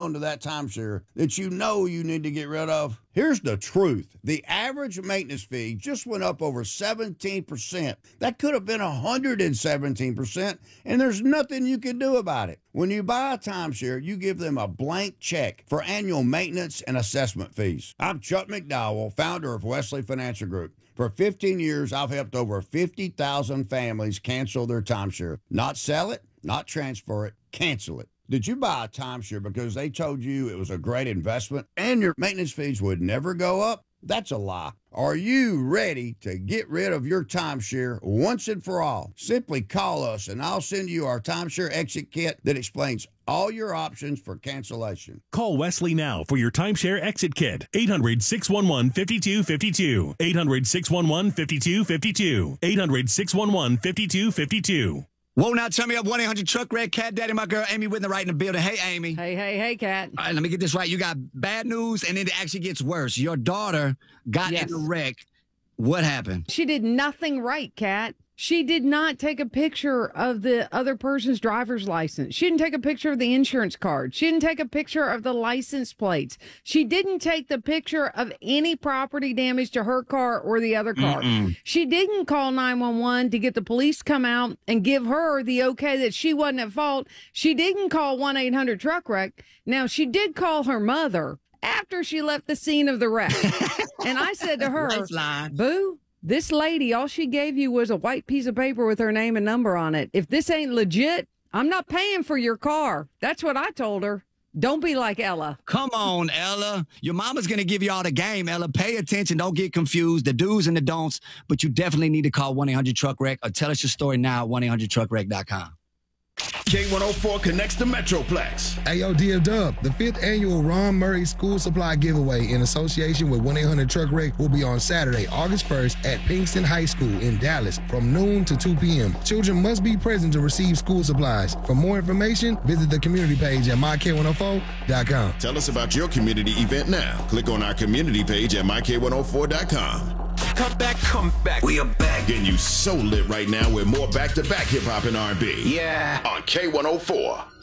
on to that timeshare that you know you need to get rid of? Here's the truth. The average maintenance fee just went up over 17%. That could have been 117%, and there's nothing you can do about it. When you buy a timeshare, you give them a blank check for annual maintenance and assessment fees. I'm Chuck McDowell, founder of Wesley Financial Group. For 15 years, I've helped over 50,000 families cancel their timeshare. Not sell it, not transfer it, cancel it. Did you buy a timeshare because they told you it was a great investment and your maintenance fees would never go up? That's a lie. Are you ready to get rid of your timeshare once and for all? Simply call us and I'll send you our timeshare exit kit that explains all your options for cancellation. Call Wesley now for your timeshare exit kit. 800-611-5252. 800-611-5252. 800-611-5252. Whoa, now turn me up 1-800-TRUCK-RED. Cat Daddy, my girl Amy Whitney right in the building. Hey, Amy. Hey, Cat. All right, let me get this right. You got bad news, and then it actually gets worse. Your daughter got in a wreck. What happened? She did nothing right, Cat. She did not take a picture of the other person's driver's license. She didn't take a picture of the insurance card. She didn't take a picture of the license plates. She didn't take the picture of any property damage to her car or the other car. She didn't call 911 to get the police to come out and give her the okay that she wasn't at fault. She didn't call 1-800-TRUCK-WRECK. Now, she did call her mother after she left the scene of the wreck. And I said to her, Boo, this lady, all she gave you was a white piece of paper with her name and number on it. If this ain't legit, I'm not paying for your car. That's what I told her. Don't be like Ella. Come on, Ella. Your mama's going to give you all the game, Ella. Pay attention. Don't get confused. The do's and the don'ts. But you definitely need to call 1-800-TRUCK-WRECK or tell us your story now at 1-800-TRUCK-WRECK.com. K104 connects to Metroplex. Hey, yo, DF-Dub, the 5th annual Ron Murray School Supply Giveaway in association with 1-800-TRUCK-WRECK will be on Saturday, August 1st at Pinkston High School in Dallas from noon to 2 p.m. Children must be present to receive school supplies. For more information, visit the community page at myk104.com. Tell us about your community event now. Click on our community page at myk104.com. Come back. We are back. Getting you so lit right now with more back-to-back hip-hop and R&B. Yeah. On K104.